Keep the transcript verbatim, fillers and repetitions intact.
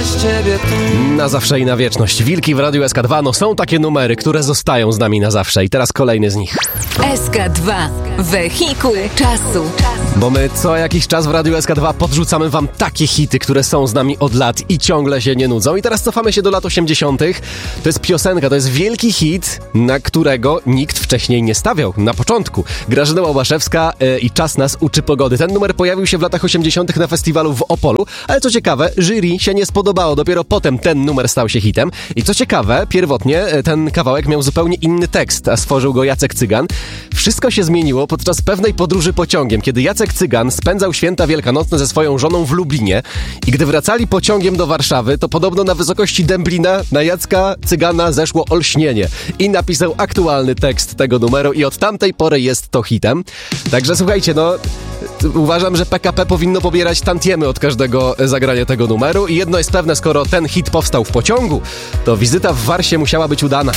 bez ciebie tu. Na zawsze i na wieczność. Wilki w Radiu S K dwa, no są takie numery, które zostają z nami na zawsze. I teraz kolejny z nich. S K dwa. Wehikuł czasu. Bo my co jakiś czas w Radiu S K dwa podrzucamy wam takie hity, które są z nami od lat i ciągle się nie nudzą. I teraz cofamy się do lat osiemdziesiątych. To jest piosenka, to jest wielki hit, na którego nikt wcześniej nie stawiał. Na początku. Grażyna Łabaszewska yy, i Czas nas uczy pogody. Ten numer pojawił się w latach osiemdziesiątych na festiwalu w Opolu, ale co ciekawe, jury się nie spodobało. Dopiero potem ten numer stał się hitem. I co ciekawe, pierwotnie ten kawałek miał zupełnie inny tekst, a stworzył go Jacek Cygan. Wszystko się zmieniło podczas pewnej podróży pociągiem, kiedy Jacek Cygan spędzał święta wielkanocne ze swoją żoną w Lublinie i gdy wracali pociągiem do Warszawy, to podobno na wysokości Dęblina na Jacka Cygana zeszło olśnienie i napisał aktualny tekst tego numeru i od tamtej pory jest to hitem. Także słuchajcie, no uważam, że P K P powinno pobierać tantiemy od każdego zagrania tego numeru i jedno jest pewne, skoro ten hit powstał w pociągu, to wizyta w Warsie musiała być udana.